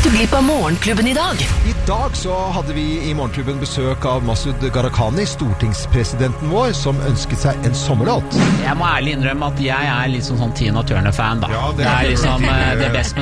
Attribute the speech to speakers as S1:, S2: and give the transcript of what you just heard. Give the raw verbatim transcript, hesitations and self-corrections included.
S1: du bli på Morgenklubben i dag?
S2: I dag så hadde vi i Morgenklubben besøk av Masud Gharahkhani, stortingspresidenten vår, som ønsket seg en sommerlåt.
S3: Jeg må ærlig innrømme at jeg er litt sånn, sånn Tina Turner-fan, da.
S2: Ja, det
S3: det
S2: er
S3: er liksom uh, det best